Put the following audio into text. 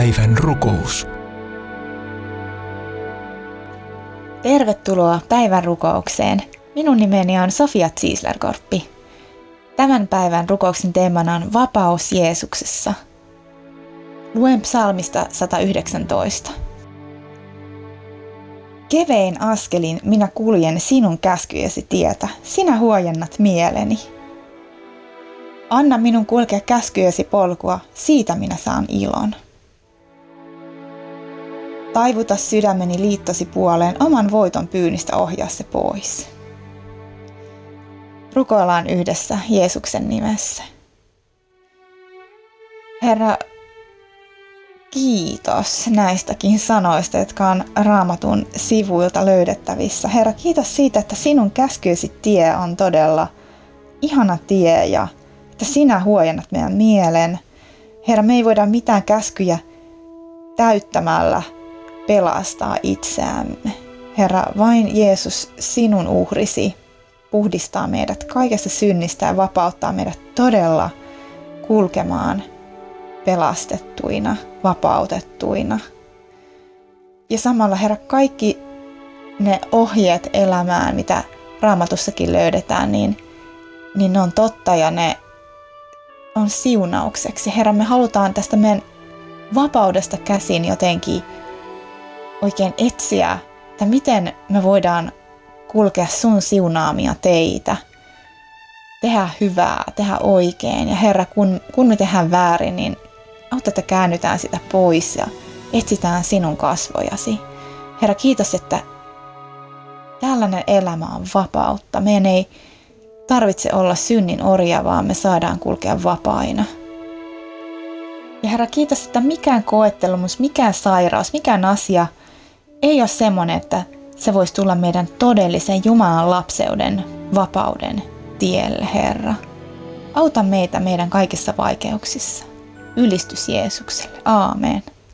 Päivän rukous. Tervetuloa päivän rukoukseen. Minun nimeni on Sofia Ziesler-Korppi. Tämän päivän rukouksen teemana on vapaus Jeesuksessa. Luen psalmista 119. Kevein askelin minä kuljen sinun käskyjesi tietä, sinä huojennat mieleni. Anna minun kulkea käskyjesi polkua, siitä minä saan ilon. Taivuta sydämeni liittosi puoleen, oman voiton pyynnistä ohjaa se pois. Rukoillaan yhdessä Jeesuksen nimessä. Herra, kiitos näistäkin sanoista, jotka on Raamatun sivuilta löydettävissä. Herra, kiitos siitä, että sinun käskyesi tie on todella ihana tie ja että sinä huojennat meidän mielen. Herra, me ei voida mitään käskyjä täyttämällä pelastaa itseämme. Herra, vain Jeesus, sinun uhrisi, puhdistaa meidät kaikesta synnistä ja vapauttaa meidät todella kulkemaan pelastettuina, vapautettuina. Ja samalla, Herra, kaikki ne ohjeet elämään, mitä Raamatussakin löydetään, niin ne on totta ja ne on siunaukseksi. Herra, me halutaan tästä meidän vapaudesta käsin jotenkin oikein etsiä, että miten me voidaan kulkea sun siunaamia teitä, tehdä hyvää, tehdä oikein. Ja Herra, kun me tehdään väärin, niin auta, että käännytään sitä pois ja etsitään sinun kasvojasi. Herra, kiitos, että tällainen elämä on vapautta. Meidän ei tarvitse olla synnin orja, vaan me saadaan kulkea vapaina. Ja Herra, kiitos, että mikään koettelumus, mikään sairaus, mikään asia ei ole semmoinen, että se voisi tulla meidän todellisen Jumalan lapseuden, vapauden tielle, Herra. Auta meitä meidän kaikissa vaikeuksissa. Ylistys Jeesukselle. Aamen.